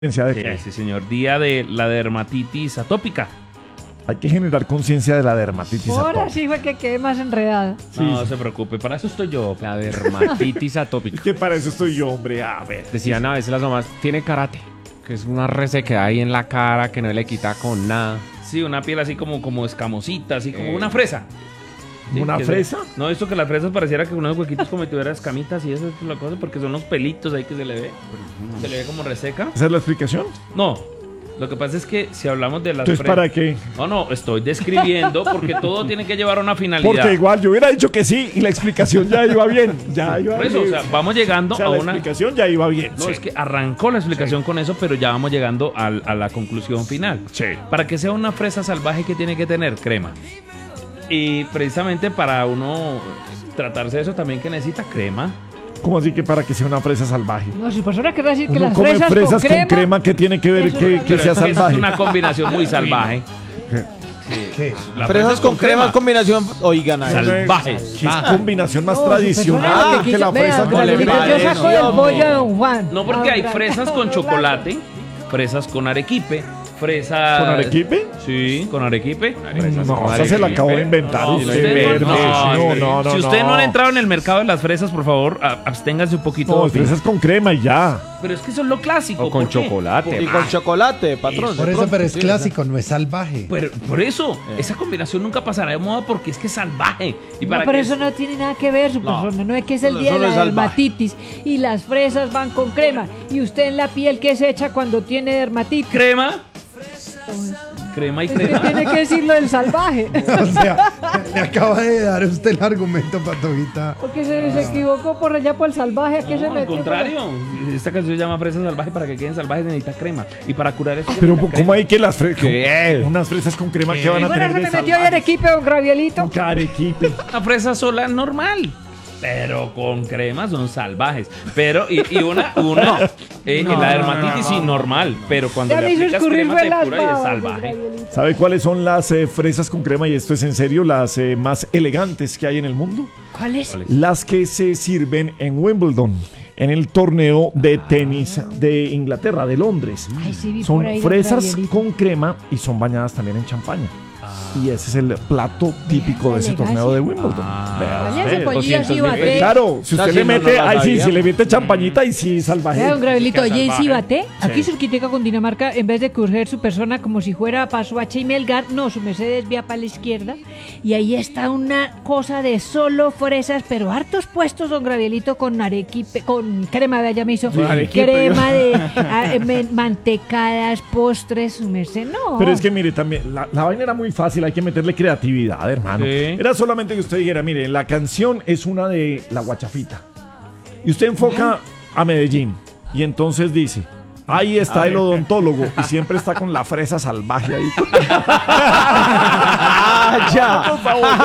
¿De qué? Sí, señor. Día de la dermatitis atópica. Hay que generar conciencia de la dermatitis Ahora atópica. sí fue que quedé más enredada. No se preocupe, para eso estoy yo. La dermatitis atópica. Que para eso estoy yo, hombre. A ver. Decían a veces las mamás, tiene karate, que es una resequedad ahí en la cara que no le quita con nada. Sí, una piel así como escamosita, así como una fresa. Sí, ¿Una que fresa? No, esto que las fresas pareciera que unos huequitos como si tuviera escamitas y eso es la cosa, porque son los pelitos ahí que se le ve. Se le ve como reseca. ¿Esa es la explicación? No, lo que pasa es que si hablamos de las Entonces, ¿para qué? No, estoy describiendo porque todo tiene que llevar a una finalidad. Porque igual yo hubiera dicho que sí y la explicación ya iba bien. Ya iba Por eso, bien. o sea, vamos llegando O sea, a la una... explicación ya iba bien. No, sí. es que arrancó la explicación con eso, pero ya vamos llegando a la conclusión final. Sí. Para que sea una fresa salvaje, ¿qué tiene que tener? Crema. Y precisamente para uno tratarse de eso también que necesita crema. ¿Cómo así que para que sea una fresa salvaje? No, si persona querrá decir que Uno las come fresas con crema, ¿qué tiene que ver Eso que, es que Pero sea es que salvaje? Es una combinación muy salvaje. ¿Qué? La Fresas fresa con crema, combinación. Oigan, ahí. salvaje. ¿Qué combinación más No, tradicional que que la vea, fresa con Gabrielito, crema? yo saco del pollo de Don Juan. No, porque hay Ahora, fresas con chocolate, fresas con arequipe, fresas... ¿Con arequipe? Sí, con arequipe. No, esa se la acabo de inventar. No, usted, usted Hermes. no, no, si usted no ha entrado en el mercado de las fresas, por favor, absténgase un poquito. No, fresas con crema y ya. Pero es que eso es lo clásico. O con ¿por qué? chocolate. Y con chocolate, patrón. Por eso, pero es clásico, no es salvaje. Por eso, esa combinación nunca pasará de moda porque es que es salvaje. Y No, para pero que eso no tiene nada que ver, su persona. No es que es el No, día eso de no la es salvaje. dermatitis y las fresas van con crema. ¿Y usted en la piel qué se echa cuando tiene dermatitis? crema y Es que crema. tiene que decirlo del salvaje. O sea, le acaba de dar usted el argumento, Patojita. Porque se equivocó por allá por el salvaje. ¿A qué se No, al metió? contrario. Esta canción se llama Fresa Salvaje. Para que queden salvajes necesita crema. Y para curar eso. Pero necesita ¿cómo crema. hay que las fresas? ¿Qué? Unas fresas con crema que van a Bueno, tener se de me metió salvaje. en equipo, don Gravielito. Con arequipe. Una fresa sola normal. Pero con crema son salvajes. Pero, y la dermatitis sí normal. Pero cuando Ya le me hizo aplicas escurrir crema las te cura y es babas, don salvaje. Gravielito. ¿Sabe cuáles son las fresas con crema? Y esto es en serio, las más elegantes que hay en el mundo. ¿Cuál es? Las que se sirven en Wimbledon, en el torneo de tenis de Inglaterra, de Londres. Ay, sí, vi Son por ahí, don fresas Gravielito. con crema y son bañadas también en champaña. Y ese es el plato típico de ese elegancia. torneo de Wimbledon. Vea, Váyase ve. pollillas y 200.000 bate. Claro, si usted Casi le no mete, la ahí sí, sabía. si le mete champañita y sí salvaje. Vea, don Gravelito, oye, salvaje. si bate, aquí cerquitica con Dinamarca, en vez de coger su persona como si fuera Paso H y Melgar, no, su Mercedes vía para la izquierda, y ahí está una cosa de solo fresas, pero hartos puestos, don Gravelito, con arequipe, con crema, vea, ya me hizo, arequipe, crema de mantecadas, postres, su merced, no. Pero es que mire, también la vaina era muy fácil, hay que meterle creatividad, hermano. Sí. Era solamente que usted dijera, mire, la canción es una de La Guachafita. Y usted enfoca a Medellín y entonces dice, ahí está el odontólogo y siempre está con la fresa salvaje ahí. Ah, ya.